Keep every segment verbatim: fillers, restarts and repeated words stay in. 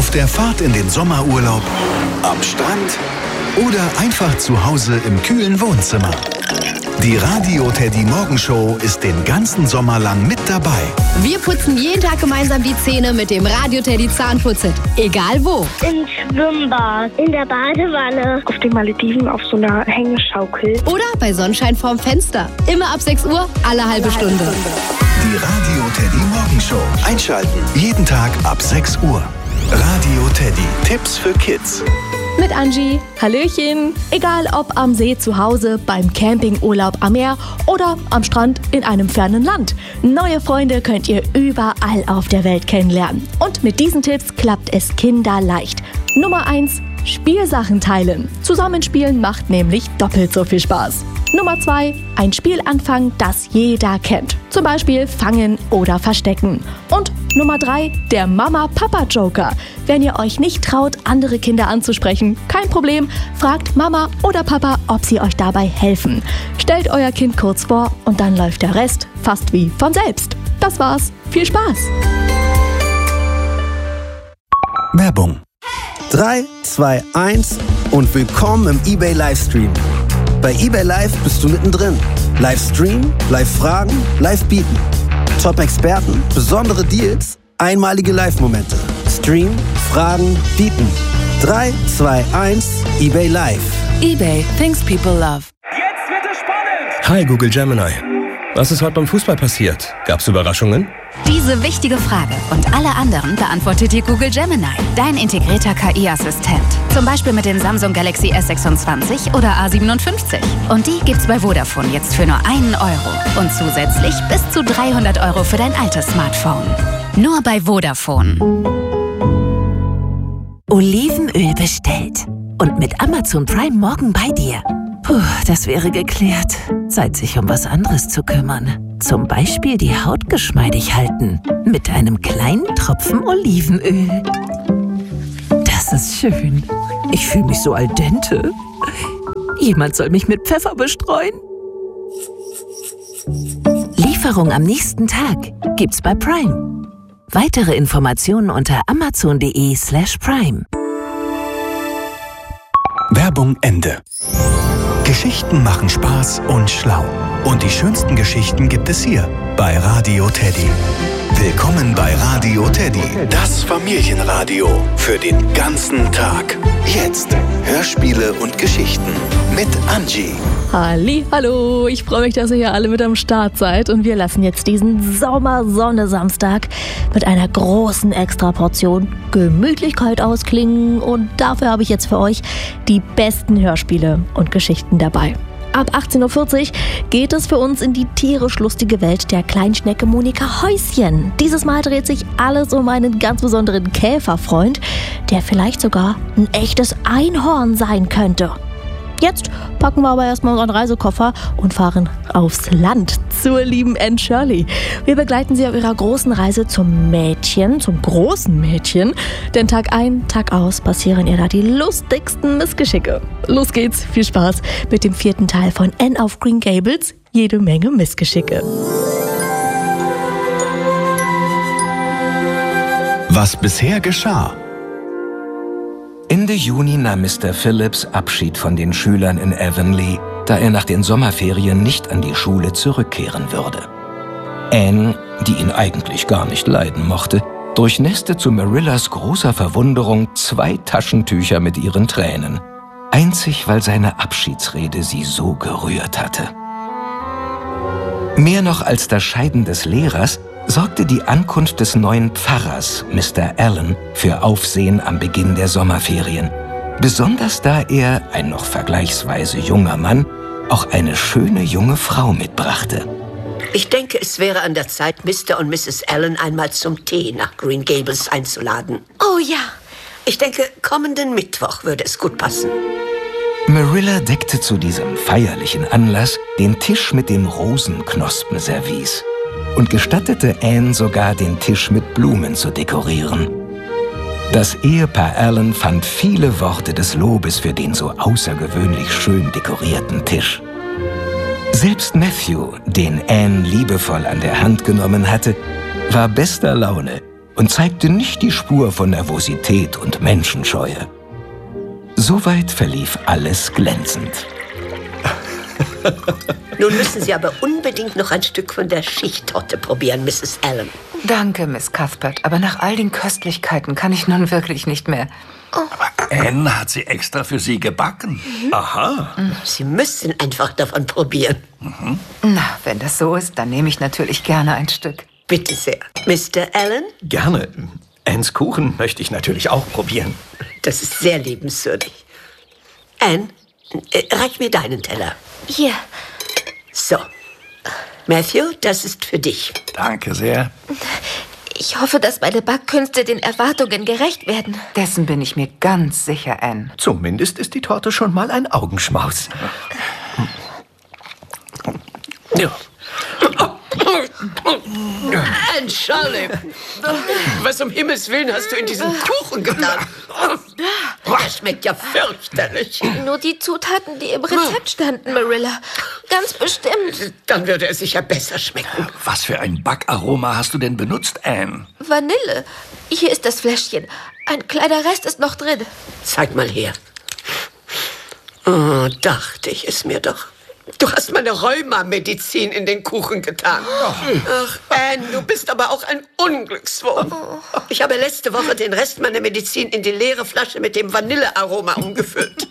Auf der Fahrt in den Sommerurlaub, am Strand oder einfach zu Hause im kühlen Wohnzimmer. Die Radio Teddy Morgenshow ist den ganzen Sommer lang mit dabei. Wir putzen jeden Tag gemeinsam die Zähne mit dem Radio Teddy Zahnputzset. Egal wo. Im Schwimmbad, in der Badewanne, auf den Malediven auf so einer Hängeschaukel. Oder bei Sonnenschein vorm Fenster. Immer ab sechs Uhr, alle halbe Stunde. Die Radio Teddy Morgenshow. Einschalten. Jeden Tag ab sechs Uhr. Radio Teddy. Tipps für Kids. Mit Angie. Hallöchen. Egal ob am See zu Hause, beim Campingurlaub am Meer oder am Strand in einem fernen Land. Neue Freunde könnt ihr überall auf der Welt kennenlernen. Und mit diesen Tipps klappt es kinderleicht. Nummer eins. Spielsachen teilen. Zusammenspielen macht nämlich doppelt so viel Spaß. Nummer zwei. Ein Spiel anfangen, das jeder kennt. Zum Beispiel Fangen oder Verstecken. Und Nummer drei. Der Mama-Papa-Joker. Wenn ihr euch nicht traut, andere Kinder anzusprechen, kein Problem. Fragt Mama oder Papa, ob sie euch dabei helfen. Stellt euer Kind kurz vor und dann läuft der Rest fast wie von selbst. Das war's. Viel Spaß! Werbung. drei, zwei, eins und willkommen im eBay Livestream. Bei eBay Live bist du mittendrin. Live streamen, live fragen, live bieten. Top-Experten, besondere Deals, einmalige Live-Momente. Stream, fragen, bieten. drei, zwei, eins, eBay Live. eBay, things people love. Jetzt wird es spannend! Hi Google Gemini. Was ist heute beim Fußball passiert? Gab's Überraschungen? Diese wichtige Frage und alle anderen beantwortet dir Google Gemini, dein integrierter K I-Assistent. Zum Beispiel mit den Samsung Galaxy S sechsundzwanzig oder A siebenundfünfzig. Und die gibt's bei Vodafone jetzt für nur einen Euro. Und zusätzlich bis zu dreihundert Euro für dein altes Smartphone. Nur bei Vodafone. Olivenöl bestellt. Und mit Amazon Prime morgen bei dir. Puh, das wäre geklärt. Zeit, sich um was anderes zu kümmern. Zum Beispiel die Haut geschmeidig halten. Mit einem kleinen Tropfen Olivenöl. Das ist schön. Ich fühle mich so al dente. Jemand soll mich mit Pfeffer bestreuen. Lieferung am nächsten Tag gibt's bei Prime. Weitere Informationen unter amazon.de slash prime. Werbung Ende. Geschichten machen Spaß und schlau. Und die schönsten Geschichten gibt es hier bei Radio Teddy. Willkommen bei Radio Teddy, das Familienradio für den ganzen Tag. Jetzt Hörspiele und Geschichten mit Angie. Halli, hallo, ich freue mich, dass ihr hier alle mit am Start seid und wir lassen jetzt diesen Sommersonne-Samstag mit einer großen Extraportion Gemütlichkeit ausklingen und dafür habe ich jetzt für euch die besten Hörspiele und Geschichten dabei. Ab achtzehn Uhr vierzig geht es für uns in die tierisch lustige Welt der Kleinschnecke Monika Häuschen. Dieses Mal dreht sich alles um einen ganz besonderen Käferfreund, der vielleicht sogar ein echtes Einhorn sein könnte. Jetzt packen wir aber erstmal unseren Reisekoffer und fahren aufs Land zur lieben Anne Shirley. Wir begleiten sie auf ihrer großen Reise zum Mädchen, zum großen Mädchen. Denn Tag ein, Tag aus passieren ihr da die lustigsten Missgeschicke. Los geht's, viel Spaß mit dem vierten Teil von Anne auf Green Gables, jede Menge Missgeschicke. Was bisher geschah. Ende Juni nahm Mister Phillips Abschied von den Schülern in Avonlea, da er nach den Sommerferien nicht an die Schule zurückkehren würde. Anne, die ihn eigentlich gar nicht leiden mochte, durchnässte zu Marillas großer Verwunderung zwei Taschentücher mit ihren Tränen. Einzig, weil seine Abschiedsrede sie so gerührt hatte. Mehr noch als das Scheiden des Lehrers sorgte die Ankunft des neuen Pfarrers, Mister Allen, für Aufsehen am Beginn der Sommerferien. Besonders da er, ein noch vergleichsweise junger Mann, auch eine schöne junge Frau mitbrachte. Ich denke, es wäre an der Zeit, Mister und Misses Allen einmal zum Tee nach Green Gables einzuladen. Oh ja. Ich denke, kommenden Mittwoch würde es gut passen. Marilla deckte zu diesem feierlichen Anlass den Tisch mit dem Rosenknospenservice und gestattete Anne sogar, den Tisch mit Blumen zu dekorieren. Das Ehepaar Allen fand viele Worte des Lobes für den so außergewöhnlich schön dekorierten Tisch. Selbst Matthew, den Anne liebevoll an der Hand genommen hatte, war bester Laune und zeigte nicht die Spur von Nervosität und Menschenscheue. Soweit verlief alles glänzend. Nun müssen Sie aber unbedingt noch ein Stück von der Schichttorte probieren, Misses Allen. Danke, Miss Cuthbert, aber nach all den Köstlichkeiten kann ich nun wirklich nicht mehr. Oh. Aber Anne hat sie extra für Sie gebacken. Mhm. Aha. Sie müssen einfach davon probieren. Mhm. Na, wenn das so ist, dann nehme ich natürlich gerne ein Stück. Bitte sehr. Mister Allen? Gerne. Annes Kuchen möchte ich natürlich auch probieren. Das ist sehr liebenswürdig. Anne, äh, reich mir deinen Teller. Hier. So. Matthew, das ist für dich. Danke sehr. Ich hoffe, dass meine Backkünste den Erwartungen gerecht werden. Dessen bin ich mir ganz sicher, Anne. Zumindest ist die Torte schon mal ein Augenschmaus. Ja. Anne, Charlie, was um Himmels Willen hast du in diesen Kuchen getan? Das schmeckt ja fürchterlich. Nur die Zutaten, die im Rezept standen, Marilla. Ganz bestimmt. Dann würde es sicher besser schmecken. Was für ein Backaroma hast du denn benutzt, Anne? Vanille. Hier ist das Fläschchen. Ein kleiner Rest ist noch drin. Zeig mal her. Oh, dachte ich es mir doch. Du hast meine Rheuma-Medizin in den Kuchen getan. Ach, Anne, du bist aber auch ein Unglückswurm. Ich habe letzte Woche den Rest meiner Medizin in die leere Flasche mit dem Vanillearoma umgefüllt.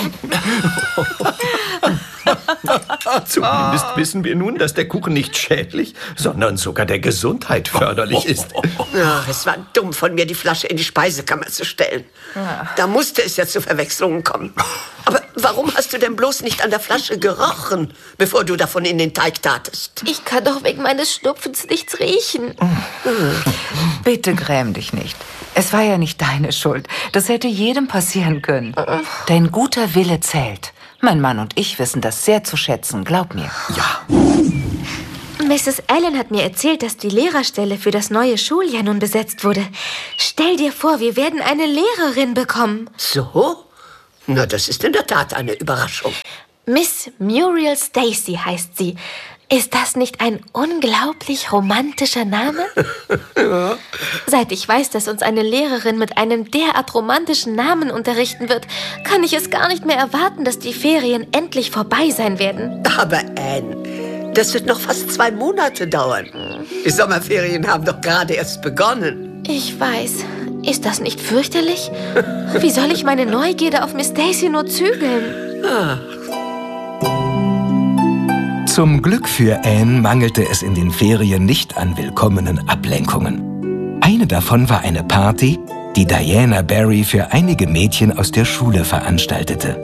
Zumindest wissen wir nun, dass der Kuchen nicht schädlich, sondern sogar der Gesundheit förderlich ist. Ach, es war dumm von mir, die Flasche in die Speisekammer zu stellen. Da musste es ja zu Verwechslungen kommen. Aber warum hast du denn bloß nicht an der Flasche gerochen, bevor du davon in den Teig tatest? Ich kann doch wegen meines Schnupfens nichts riechen. Bitte gräm dich nicht. Es war ja nicht deine Schuld. Das hätte jedem passieren können. Dein guter Wille zählt. Mein Mann und ich wissen das sehr zu schätzen, glaub mir. Ja. Misses Allen hat mir erzählt, dass die Lehrerstelle für das neue Schuljahr nun besetzt wurde. Stell dir vor, wir werden eine Lehrerin bekommen. So? Na, das ist in der Tat eine Überraschung. Miss Muriel Stacy heißt sie. Ist das nicht ein unglaublich romantischer Name? Ja. Seit ich weiß, dass uns eine Lehrerin mit einem derart romantischen Namen unterrichten wird, kann ich es gar nicht mehr erwarten, dass die Ferien endlich vorbei sein werden. Aber Anne, das wird noch fast zwei Monate dauern. Die Sommerferien haben doch gerade erst begonnen. Ich weiß. Ist das nicht fürchterlich? Wie soll ich meine Neugierde auf Miss Stacy nur zügeln? Ah. Zum Glück für Anne mangelte es in den Ferien nicht an willkommenen Ablenkungen. Eine davon war eine Party, die Diana Barry für einige Mädchen aus der Schule veranstaltete.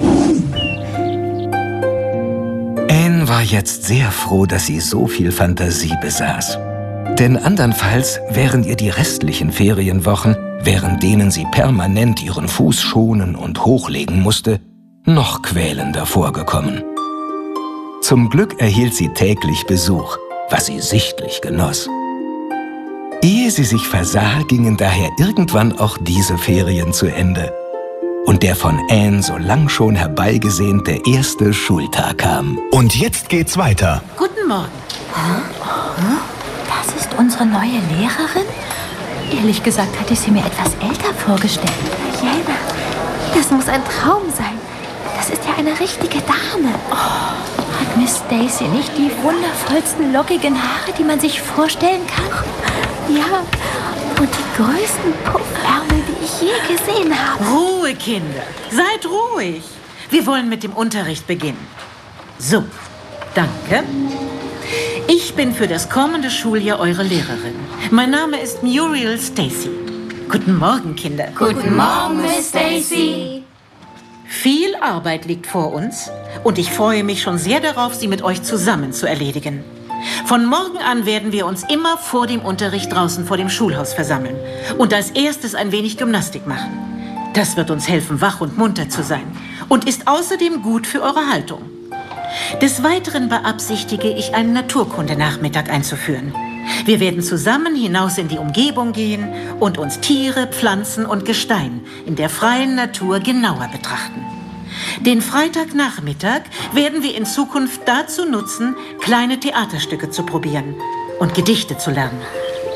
Anne war jetzt sehr froh, dass sie so viel Fantasie besaß. Denn andernfalls wären ihr die restlichen Ferienwochen, während denen sie permanent ihren Fuß schonen und hochlegen musste, noch quälender vorgekommen. Zum Glück erhielt sie täglich Besuch, was sie sichtlich genoss. Ehe sie sich versah, gingen daher irgendwann auch diese Ferien zu Ende. Und der von Anne so lang schon herbeigesehnte erste Schultag kam. Und jetzt geht's weiter. Guten Morgen. Hm? Das ist unsere neue Lehrerin? Ehrlich gesagt hatte ich sie mir etwas älter vorgestellt. Diana, das muss ein Traum sein. Das ist ja eine richtige Dame. Oh, hat Miss Stacy nicht die wundervollsten lockigen Haare, die man sich vorstellen kann? Ja, und die größten Puffärmel, die ich je gesehen habe. Ruhe, Kinder. Seid ruhig. Wir wollen mit dem Unterricht beginnen. So, danke. Ich bin für das kommende Schuljahr eure Lehrerin. Mein Name ist Muriel Stacy. Guten Morgen, Kinder. Guten Morgen, Miss Stacy. Viel Arbeit liegt vor uns und ich freue mich schon sehr darauf, sie mit euch zusammen zu erledigen. Von morgen an werden wir uns immer vor dem Unterricht draußen vor dem Schulhaus versammeln und als erstes ein wenig Gymnastik machen. Das wird uns helfen, wach und munter zu sein und ist außerdem gut für eure Haltung. Des Weiteren beabsichtige ich, einen Naturkundenachmittag einzuführen. Wir werden zusammen hinaus in die Umgebung gehen und uns Tiere, Pflanzen und Gestein in der freien Natur genauer betrachten. Den Freitagnachmittag werden wir in Zukunft dazu nutzen, kleine Theaterstücke zu probieren und Gedichte zu lernen. Es ist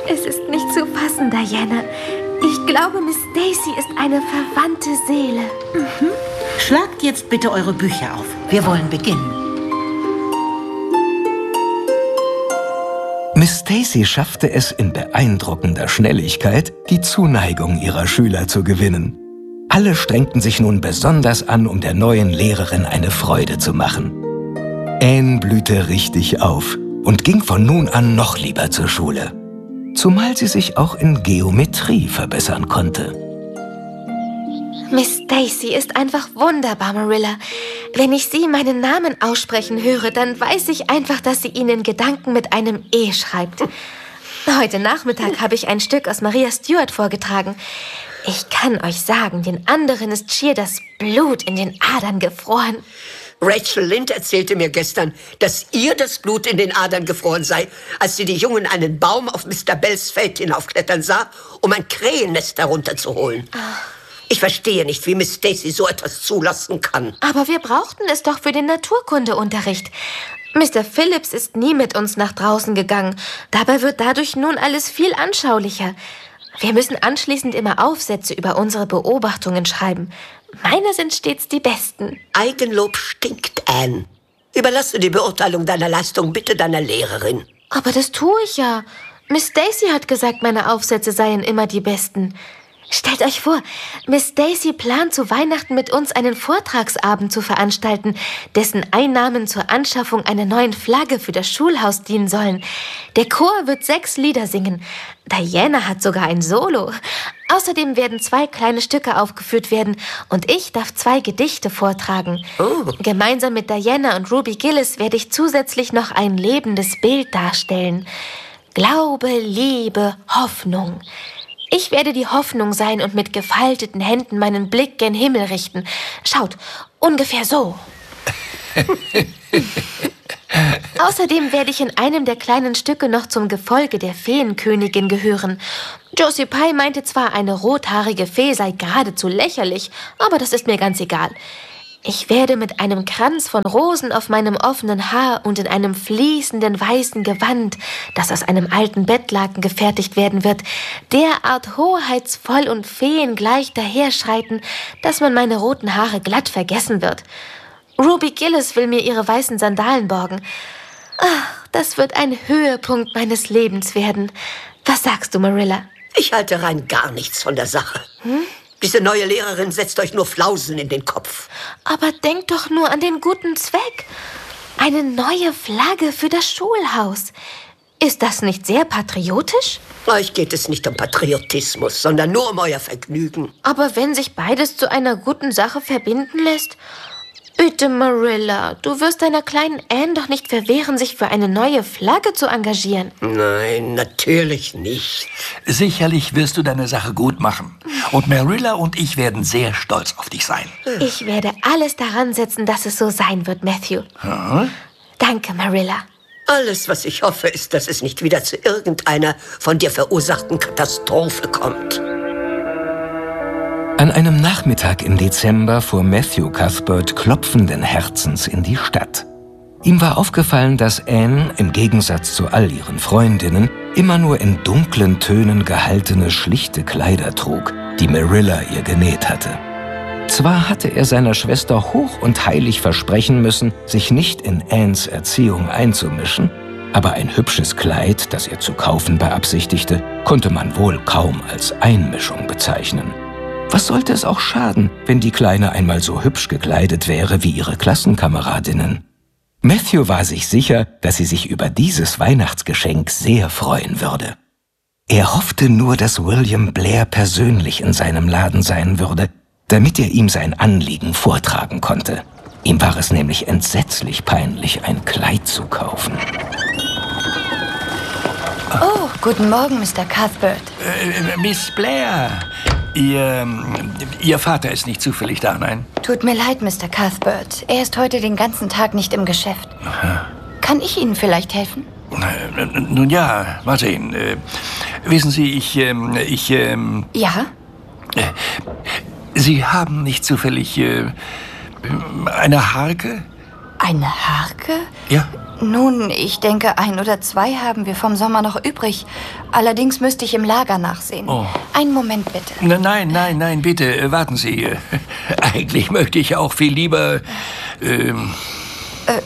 nicht zu fassen, Diana. Ich glaube, Miss Stacy ist eine verwandte Seele. Mhm. Schlagt jetzt bitte eure Bücher auf. Wir wollen beginnen. Miss Stacy schaffte es in beeindruckender Schnelligkeit, die Zuneigung ihrer Schüler zu gewinnen. Alle strengten sich nun besonders an, um der neuen Lehrerin eine Freude zu machen. Anne blühte richtig auf und ging von nun an noch lieber zur Schule. Zumal sie sich auch in Geometrie verbessern konnte. Miss Stacy ist einfach wunderbar, Marilla. Wenn ich sie meinen Namen aussprechen höre, dann weiß ich einfach, dass sie ihn in Gedanken mit einem E schreibt. Heute Nachmittag habe ich ein Stück aus Maria Stuart vorgetragen. Ich kann euch sagen, den anderen ist schier das Blut in den Adern gefroren. Rachel Lynde erzählte mir gestern, dass ihr das Blut in den Adern gefroren sei, als sie die Jungen einen Baum auf Mister Bells Feld hinaufklettern sah, um ein Krähennest herunterzuholen. Ach. Ich verstehe nicht, wie Miss Stacy so etwas zulassen kann. Aber wir brauchten es doch für den Naturkundeunterricht. Mister Phillips ist nie mit uns nach draußen gegangen. Dabei wird dadurch nun alles viel anschaulicher. Wir müssen anschließend immer Aufsätze über unsere Beobachtungen schreiben. Meine sind stets die besten. Eigenlob stinkt, Anne. Überlasse die Beurteilung deiner Leistung bitte deiner Lehrerin. Aber das tue ich ja. Miss Stacy hat gesagt, meine Aufsätze seien immer die besten. Stellt euch vor, Miss Stacy plant zu Weihnachten mit uns einen Vortragsabend zu veranstalten, dessen Einnahmen zur Anschaffung einer neuen Flagge für das Schulhaus dienen sollen. Der Chor wird sechs Lieder singen. Diana hat sogar ein Solo. Außerdem werden zwei kleine Stücke aufgeführt werden und ich darf zwei Gedichte vortragen. Oh. Gemeinsam mit Diana und Ruby Gillis werde ich zusätzlich noch ein lebendes Bild darstellen. Glaube, Liebe, Hoffnung. Ich werde die Hoffnung sein und mit gefalteten Händen meinen Blick gen Himmel richten. Schaut, ungefähr so. Außerdem werde ich in einem der kleinen Stücke noch zum Gefolge der Feenkönigin gehören. Josie Pye meinte zwar, eine rothaarige Fee sei geradezu lächerlich, aber das ist mir ganz egal. Ich werde mit einem Kranz von Rosen auf meinem offenen Haar und in einem fließenden weißen Gewand, das aus einem alten Bettlaken gefertigt werden wird, derart hoheitsvoll und feengleich daherschreiten, dass man meine roten Haare glatt vergessen wird. Ruby Gillis will mir ihre weißen Sandalen borgen. Ach, das wird ein Höhepunkt meines Lebens werden. Was sagst du, Marilla? Ich halte rein gar nichts von der Sache. Hm? Diese neue Lehrerin setzt euch nur Flausen in den Kopf. Aber denkt doch nur an den guten Zweck. Eine neue Flagge für das Schulhaus. Ist das nicht sehr patriotisch? Euch geht es nicht um Patriotismus, sondern nur um euer Vergnügen. Aber wenn sich beides zu einer guten Sache verbinden lässt... Bitte, Marilla, du wirst deiner kleinen Anne doch nicht verwehren, sich für eine neue Flagge zu engagieren. Nein, natürlich nicht. Sicherlich wirst du deine Sache gut machen. Und Marilla und ich werden sehr stolz auf dich sein. Ich werde alles daran setzen, dass es so sein wird, Matthew. Hm? Danke, Marilla. Alles, was ich hoffe, ist, dass es nicht wieder zu irgendeiner von dir verursachten Katastrophe kommt. An einem Nachmittag im Dezember fuhr Matthew Cuthbert klopfenden Herzens in die Stadt. Ihm war aufgefallen, dass Anne, im Gegensatz zu all ihren Freundinnen, immer nur in dunklen Tönen gehaltene, schlichte Kleider trug, die Marilla ihr genäht hatte. Zwar hatte er seiner Schwester hoch und heilig versprechen müssen, sich nicht in Annes Erziehung einzumischen, aber ein hübsches Kleid, das er zu kaufen beabsichtigte, konnte man wohl kaum als Einmischung bezeichnen. Was sollte es auch schaden, wenn die Kleine einmal so hübsch gekleidet wäre wie ihre Klassenkameradinnen? Matthew war sich sicher, dass sie sich über dieses Weihnachtsgeschenk sehr freuen würde. Er hoffte nur, dass William Blair persönlich in seinem Laden sein würde, damit er ihm sein Anliegen vortragen konnte. Ihm war es nämlich entsetzlich peinlich, ein Kleid zu kaufen. Oh, guten Morgen, Mister Cuthbert. Äh, Miss Blair, ihr, ihr Vater ist nicht zufällig da, nein? Tut mir leid, Mister Cuthbert. Er ist heute den ganzen Tag nicht im Geschäft. Aha. Kann ich Ihnen vielleicht helfen? Äh, nun ja, mal sehen. Äh, wissen Sie, ich, ähm, ich, ähm... Ja? Äh, Sie haben nicht zufällig, äh, eine Harke? Eine Harke? Ja. Nun, ich denke, ein oder zwei haben wir vom Sommer noch übrig. Allerdings müsste ich im Lager nachsehen. Oh. Einen Moment bitte. Nein, nein, nein, bitte, warten Sie. Eigentlich möchte ich auch viel lieber... Ähm, äh,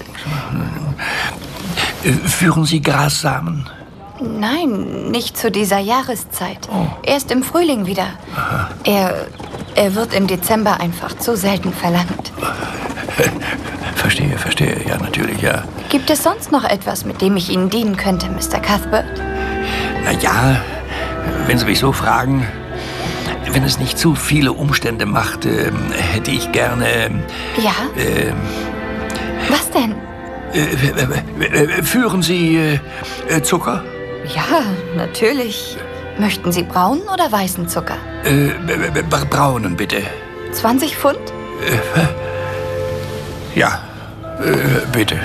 führen Sie Grassamen? Nein, nicht zu dieser Jahreszeit. Oh. Erst im Frühling wieder. Aha. Er, er wird im Dezember einfach zu selten verlangt. Verstehe, verstehe. Ja, natürlich, ja. Gibt es sonst noch etwas, mit dem ich Ihnen dienen könnte, Mister Cuthbert? Na ja, wenn Sie mich so fragen, wenn es nicht zu viele Umstände macht, äh, hätte ich gerne... Ja? Äh, Was denn? Äh, äh, führen Sie äh, Zucker? Ja, natürlich. Möchten Sie braunen oder weißen Zucker? Äh, braunen, bitte. zwanzig Pfund? Äh, ja, äh, bitte.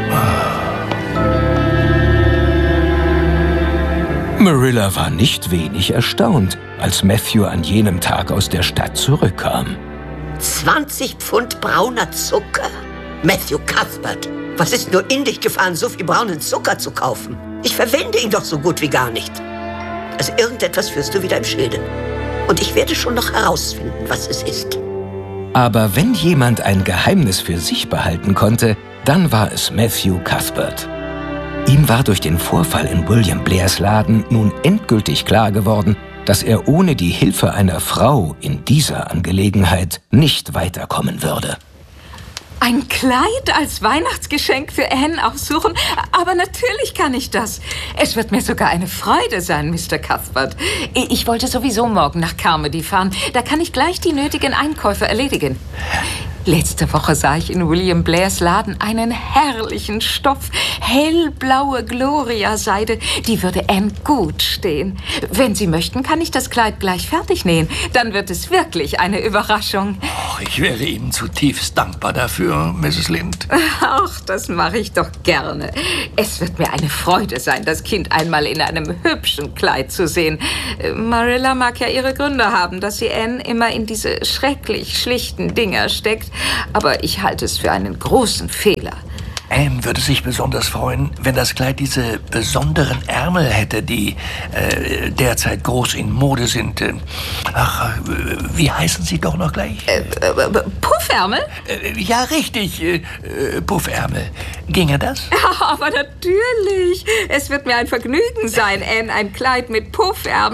Marilla war nicht wenig erstaunt, als Matthew an jenem Tag aus der Stadt zurückkam. zwanzig Pfund brauner Zucker? Matthew Cuthbert, was ist nur in dich gefahren, so viel braunen Zucker zu kaufen? Ich verwende ihn doch so gut wie gar nicht. Also irgendetwas führst du wieder im Schilde. Und ich werde schon noch herausfinden, was es ist. Aber wenn jemand ein Geheimnis für sich behalten konnte, dann war es Matthew Cuthbert. Ihm war durch den Vorfall in William Blairs Laden nun endgültig klar geworden, dass er ohne die Hilfe einer Frau in dieser Angelegenheit nicht weiterkommen würde. Ein Kleid als Weihnachtsgeschenk für Anne aussuchen? Aber natürlich kann ich das. Es wird mir sogar eine Freude sein, Mister Cuthbert. Ich wollte sowieso morgen nach Carmody fahren. Da kann ich gleich die nötigen Einkäufe erledigen. Letzte Woche sah ich in William Blairs Laden einen herrlichen Stoff. Hellblaue Gloria-Seide. Die würde Anne gut stehen. Wenn Sie möchten, kann ich das Kleid gleich fertig nähen. Dann wird es wirklich eine Überraschung. Oh, ich wäre Ihnen zutiefst dankbar dafür, Misses Lind. Ach, das mache ich doch gerne. Es wird mir eine Freude sein, das Kind einmal in einem hübschen Kleid zu sehen. Marilla mag ja ihre Gründe haben, dass sie Anne immer in diese schrecklich schlichten Dinger steckt. Aber ich halte es für einen großen Fehler. Anne würde sich besonders freuen, wenn das Kleid diese besonderen Ärmel hätte, die äh, derzeit groß in Mode sind. Ach, wie heißen sie doch noch gleich? Äh, äh, Puffärmel? Äh, ja, richtig, äh, Puffärmel. Ginge das? Ja, aber natürlich. Es wird mir ein Vergnügen sein, Anne ein Kleid mit Puffärmel